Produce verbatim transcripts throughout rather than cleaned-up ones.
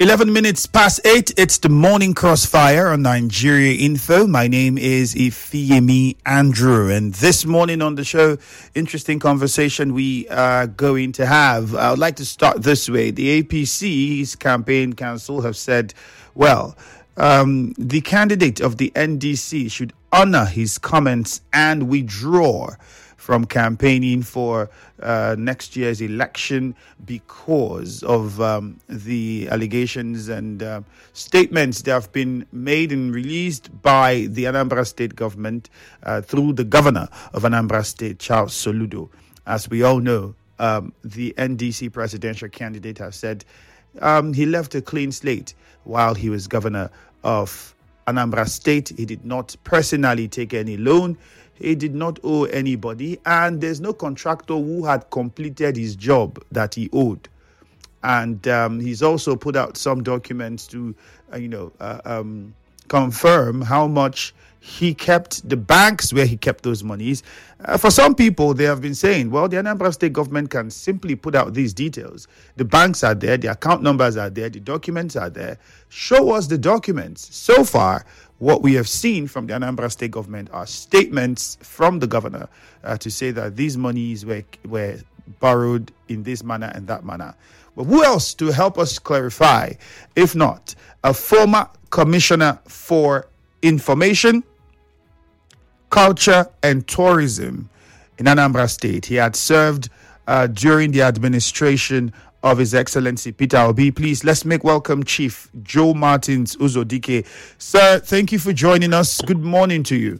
eleven minutes past eight, it's the morning crossfire on Nigeria Info. My name is Ifeyemi Andrew, and this morning on the show, interesting conversation we are going to have. I would like to start this way. The A P C's campaign council have said, well, um, the candidate of the N D C should honor his comments and withdraw from campaigning for uh, next year's election because of um, the allegations and uh, statements that have been made and released by the Anambra State government uh, through the governor of Anambra State, Charles Soludo. As we all know, um, the N D C presidential candidate has said um, he left a clean slate while he was governor of Anambra State. He did not personally take any loan. He did not owe anybody, and there's no contractor who had completed his job that he owed. And um, he's also put out some documents to, uh, you know, uh, um, confirm how much he kept, the banks where he kept those monies. Uh, for some people, they have been saying, well, the Anambra State government can simply put out these details. The banks are there, the account numbers are there, the documents are there. Show us the documents. So far, what we have seen from the Anambra State government are statements from the governor uh, to say that these monies were, were borrowed in this manner and that manner. But who else to help us clarify, if not a former commissioner for information, culture and tourism in Anambra State? He had served uh, during the administration of His Excellency Peter Obi. Please, let's make welcome Chief Joe Martins Uzodike. Sir, thank you for joining us. Good morning to you.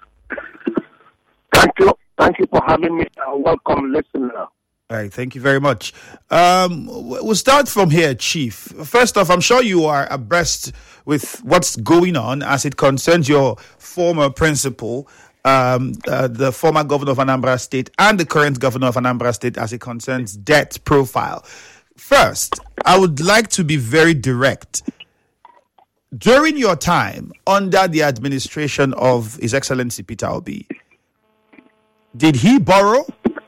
Thank you. Thank you for having me. Uh, welcome, listener. All right, thank you very much. Um, we'll start from here, Chief. First off, I'm sure you are abreast with what's going on as it concerns your former principal, Um, uh, the former governor of Anambra State and the current governor of Anambra State as it concerns debt profile. First, I would like to be very direct. During your time under the administration of His Excellency Peter Obi, did he borrow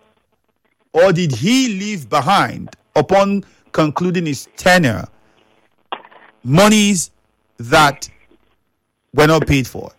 or did he leave behind, upon concluding his tenure, monies that were not paid for?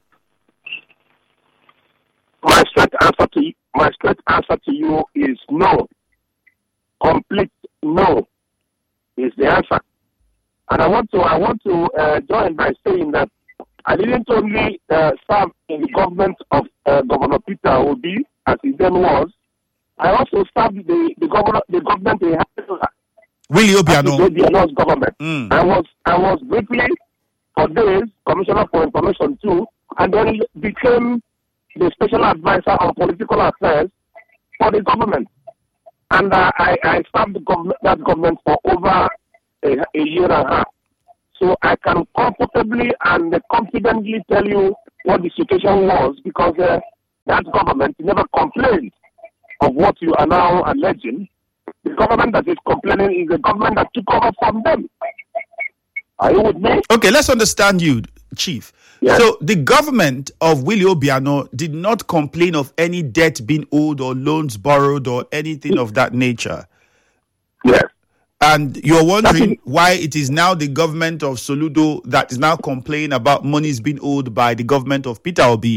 My straight answer to you, my straight answer to you is no. Complete no is the answer. And I want to I want to uh, join by saying that I didn't only uh, serve in the government of uh, Governor Peter Obi, as he then was. I also served the the governor the government he had. Willie Obiano. Obiano's government. Mm. I was I was briefly for days commissioner for information too, and then became the special advisor on political affairs for the government. And uh, I, I served the government, that government for over a, a year and a half. So I can comfortably and confidently tell you what the situation was, because uh, that government never complained of what you are now alleging. The government that is complaining is the government that took over from them. Are you with me? Okay, let's understand you, Chief. Yes. So the government of Willie Obiano did not complain of any debt being owed or loans borrowed or anything of that nature. Yes. And you're wondering why it is now the government of Soludo that is now complaining about monies being owed by the government of Peter Obi.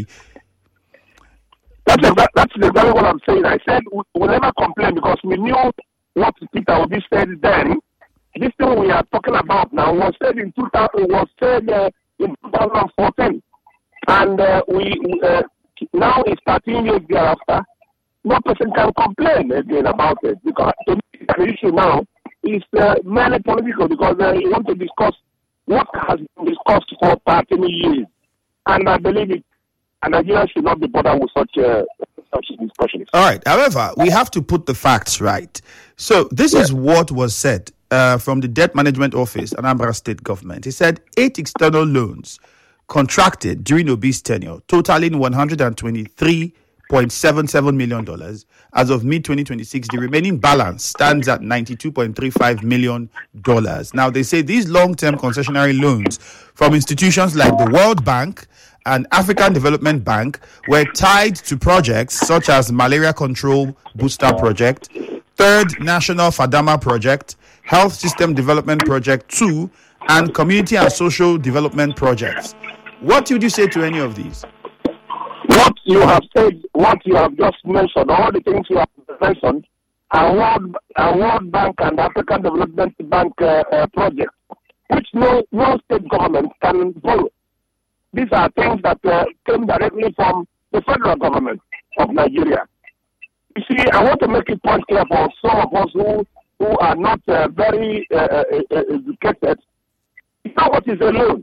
That's exactly, that's exactly what I'm saying. I said we, we never complained because we knew what Peter Obi said then. This thing we are talking about now was said in two thousand, was said uh, in twenty fourteen, and uh, we uh, now it's thirteen years thereafter. No person can complain again about it, because to me the issue now is uh, mainly political, because uh, you want to discuss what has been discussed for thirteen years, and I believe it. And Nigeria should not be bothered with such uh, such discussions. All right. However, we have to put the facts right. So this yeah. is what was said uh, from the Debt Management Office, Anambra State Government. He said eight external loans contracted during Obi's tenure, totaling one hundred twenty-three point seven seven million dollars. As of mid twenty twenty-six, the remaining balance stands at ninety-two point three five million dollars. Now, they say these long-term concessionary loans from institutions like the World Bank and African Development Bank were tied to projects such as Malaria Control Booster Project, Third National Fadama Project, Health System Development Project two, and Community and Social Development Projects. What would you say to any of these? What you have said, what you have just mentioned, all the things you have mentioned, are World, are World Bank and African Development Bank uh, uh, projects, which no, no state government can borrow. These are things that uh, came directly from the federal government of Nigeria. You see, I want to make it point clear for some of us who, who are not uh, very uh, uh, educated. You know what is a loan?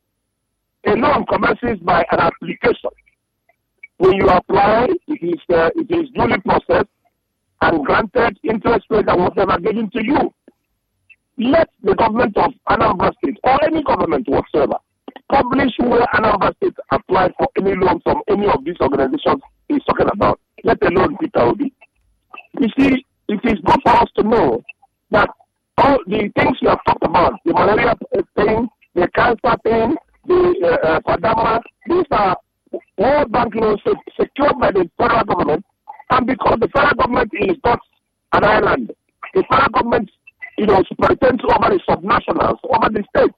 A loan commences by an application. When you apply, it is, uh, it is duly processed and granted interest rate and whatever given to you. Let the government of Anambra State or any government whatsoever publish where Anambra State applied for any loan from any of these organizations he's talking about, let alone Peter Obi. You see, it is good for us to know that all the things you have talked about, the malaria thing, the cancer thing, the uh, uh, Fadama, these are World Bank loans secured by the federal government, and because the federal government is not an island, the federal government, you know, superintends over the subnationals, over the states.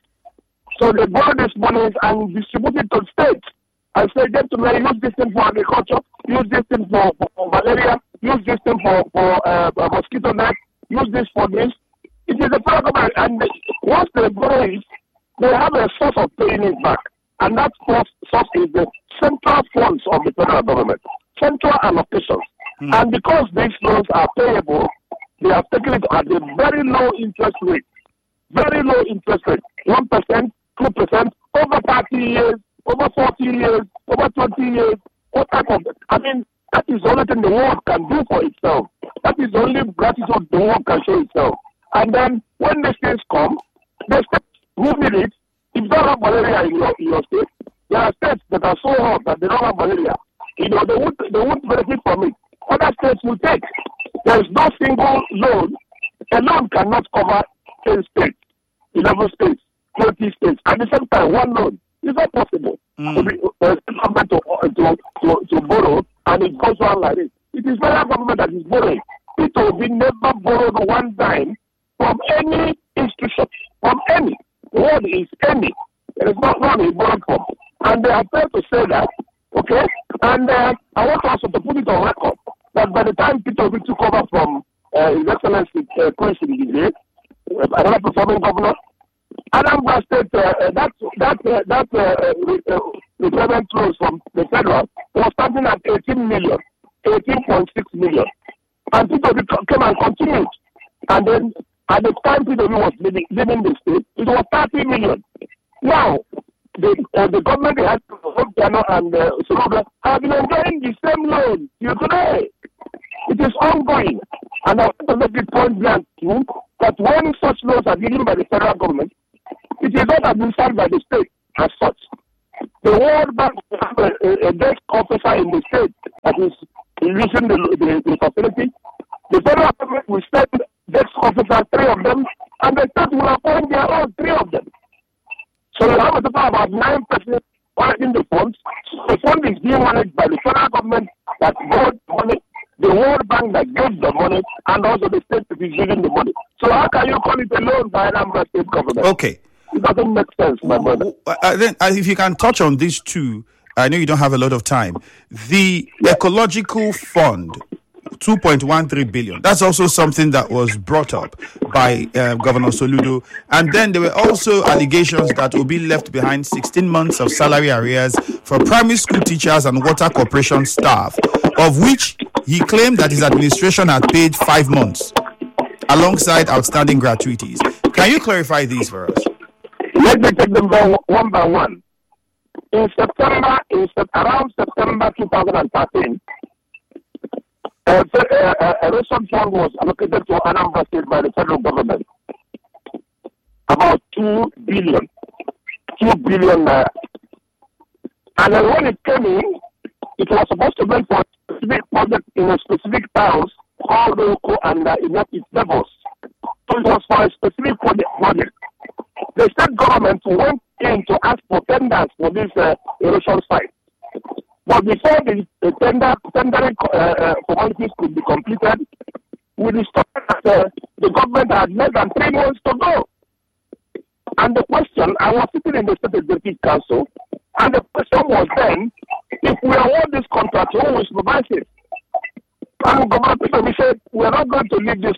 So they borrow these monies and distribute it to states. I say, gentlemen, use this thing for agriculture, use this thing for, for, for malaria, use this thing for, for uh, mosquito net, use this for this. It is the federal government, and they, once they borrow it, they have a source of paying it back. And that source, source is the central funds of the federal government, central allocations. Mm. And because these loans are payable, they have taken it at a very low interest rate, very low interest rate, one percent, two percent, over thirty years, over forty years, over twenty years, what type of, I mean, that is the only thing the world can do for itself. That is the only gratitude the world can show itself. And then when the states come, the states who need it, if you don't have malaria in your, in your state, there are states that are so hot that they don't have malaria. You know, they won't, they won't benefit from it. Other states will take. There is no single loan. A loan cannot cover ten states, eleven states, twenty states. At the same time, one loan. It's not possible mm. for the uh, government to, uh, to, to, to borrow, and it goes on like this. It is federal government that is borrowing. People will never borrow one dime from any institution, from any. The word is any. There is not one he borrowed from. And they are failed to say that, okay? And uh, I want also to put it on record that by the time Peter Obi took over from uh, His Excellency uh, Prince Igige, another performing governor, Anambra State, uh, that that uh, that uh, uh, repayment loans from the federal was starting at eighteen million, eighteen point six million, and Peter Obi came and continued, and then at the time Peter Obi was leaving, leaving the state, it was thirty million. Now, the uh, the government has Hope Jano and uh, Soroga have been enjoying the same loan till today. It is ongoing, and I want to make it point blank too that when such loans are given by the federal government, it is not administered by the state as such. The World Bank will have a, a, a desk officer in the state that is using the, the, the facility. The federal government will send desk officers, three of them, and the state will appoint their own, three of them. So we have to talk about nine percent managing the funds. The fund is being managed by the federal government that borrowed money, the World Bank that gave the money, and also the state that is giving the money. So how can you call it a loan by Anambra State government? Okay. It doesn't make sense, my brother. Uh, then, uh, if you can touch on these two, I know you don't have a lot of time. The yeah. Ecological Fund, two point one three billion. That's also something that was brought up by uh, Governor Soludo. And then there were also allegations that Obi left behind sixteen months of salary arrears for primary school teachers and water corporation staff, of which he claimed that his administration had paid five months alongside outstanding gratuities. Can you clarify these for us? Let me take them by one by one. In September, in around September two thousand thirteen, a, a, a ration fund was allocated to Anambra State by the federal government. About two billion, two billion. Uh, and then when it came in, it was supposed to be for a specific project in a specific towns, all local and uh, in its levels. So it was for a specific project. project. The state government went in to ask for tenders for this uh, erosion site. But before the, the tender, tendering uh, uh, formalities could be completed, we discovered that uh, the government had less than three months to go. And the question, I was sitting in the State Executive Council, and the question was then, if we award this contract, who will supervise it? And Governor Peter said, we are not going to leave this